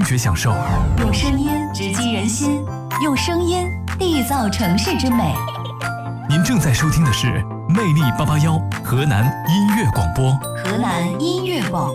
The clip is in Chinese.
觉享受， 用声音直击人心，用声音缔造城市之美。 您正在收听的是魅力881河南音乐广播。 河南音乐广